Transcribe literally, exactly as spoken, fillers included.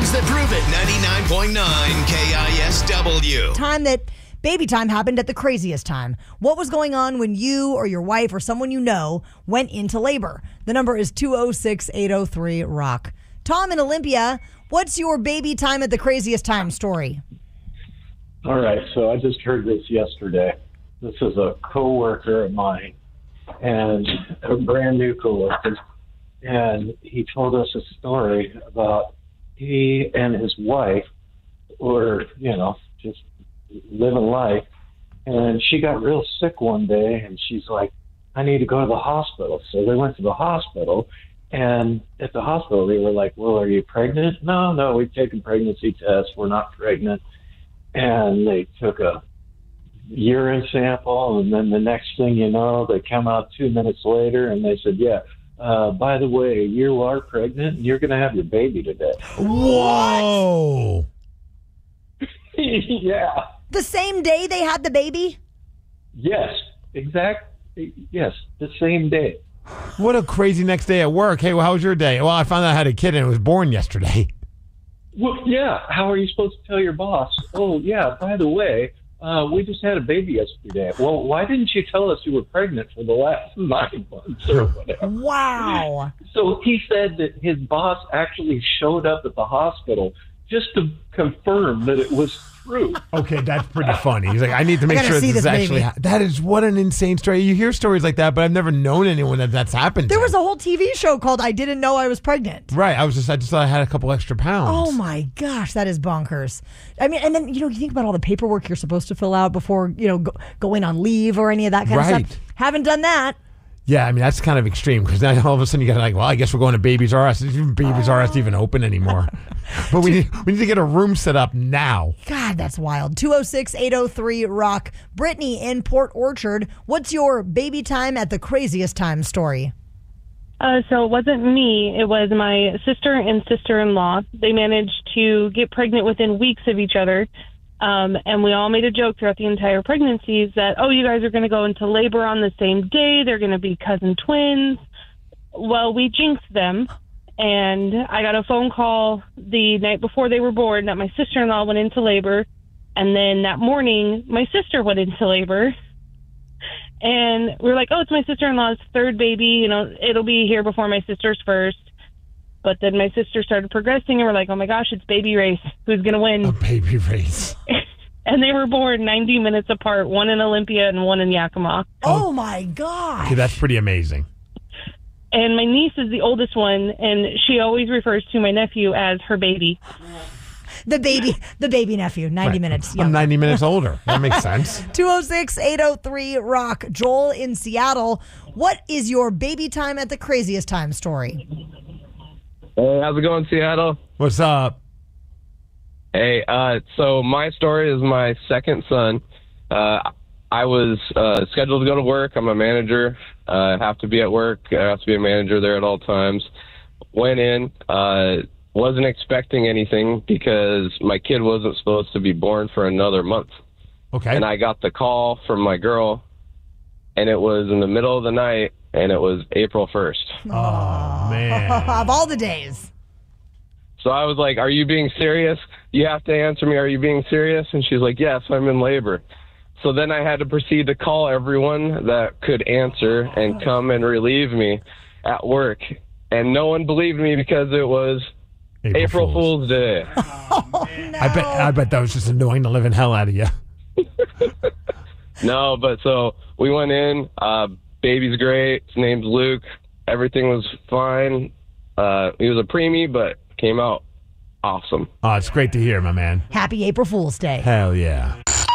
stories that prove it. ninety-nine point nine K I S W. Time that baby time happened at the craziest time. What was going on when you or your wife or someone you know went into labor? The number is two oh six, eight oh three, rock. Tom in Olympia, what's your baby time at the craziest time story? All right, so I just heard this yesterday. This is a coworker of mine, and a brand new coworker, and he told us a story about he and his wife were, you know, just living life, and she got real sick one day, and she's like, I need to go to the hospital. So they went to the hospital, and at the hospital they were like, well, are you pregnant? No, no, we've taken pregnancy tests. We're not pregnant. And they took a urine sample, and then the next thing you know, they come out two minutes later, and they said, yeah, uh, by the way, you are pregnant, and you're going to have your baby today. Whoa. Yeah. The same day they had the baby? Yes, exactly. Yes, the same day. What a crazy next day at work. Hey, well, how was your day? Well, I found out I had a kid and it was born yesterday. Well, yeah. How are you supposed to tell your boss? Oh, yeah, by the way, uh, we just had a baby yesterday. Well, why didn't you tell us you were pregnant for the last nine months or whatever? Wow. So he said that his boss actually showed up at the hospital just to confirm that it was true. Okay, that's pretty funny. He's like, I need to make I sure see this is this actually ha- that is what an insane story. You hear stories like that, but I've never known anyone that that's happened to. There was a whole T V show called I Didn't Know I Was Pregnant. Right. I was just I just thought I had a couple extra pounds. Oh my gosh, that is bonkers. I mean, and then, you know, you think about all the paperwork you're supposed to fill out before, you know, go, going on leave or any of that kind Right. of stuff. Haven't done that. Yeah, I mean, that's kind of extreme because now all of a sudden you got like, well, I guess we're going to Babies R Us. Is even Babies R Us even open anymore? But we need, we need to get a room set up now. God, that's wild. two oh six, eight oh three, rock. Brittany in Port Orchard, what's your baby time at the craziest time story? Uh, so it wasn't me. It was my sister and sister-in-law. They managed to get pregnant within weeks of each other. Um, and we all made a joke throughout the entire pregnancies that, oh, you guys are going to go into labor on the same day. They're going to be cousin twins. Well, we jinxed them. And I got a phone call the night before they were born that my sister-in-law went into labor. And then that morning, my sister went into labor. And we were like, oh, it's my sister-in-law's third baby. You know, it'll be here before my sister's first. But then my sister started progressing, and we're like, oh, my gosh, it's baby race. Who's going to win? A baby race. And they were born ninety minutes apart, one in Olympia and one in Yakima. Oh, oh my God. Okay, that's pretty amazing. And my niece is the oldest one, and she always refers to my nephew as her baby. The baby, the baby nephew, ninety Right. minutes. I'm younger. ninety minutes older. That makes sense. two oh six, eight oh three, rock. Joel in Seattle, what is your baby time at the craziest time story? Hey, how's it going, Seattle? What's up? Hey, uh, so my story is my second son. Uh, I was uh, scheduled to go to work. I'm a manager. Uh, I have to be at work. I have to be a manager there at all times. Went in, uh, wasn't expecting anything because my kid wasn't supposed to be born for another month. Okay. And I got the call from my girl, and it was in the middle of the night, and it was April first. Oh, man. Of all the days. So I was like, are you being serious? You have to answer me. Are you being serious? And she's like, yes, I'm in labor. So then I had to proceed to call everyone that could answer and come and relieve me at work. And no one believed me because it was April, April Fool's. Fool's Day. Oh, no. I bet I bet that was just annoying the living hell out of you. No, but so we went in. Uh, baby's great. His name's Luke. Everything was fine. Uh, he was a preemie, but came out awesome. Oh, it's great to hear, my man. Happy April Fool's Day. Hell yeah.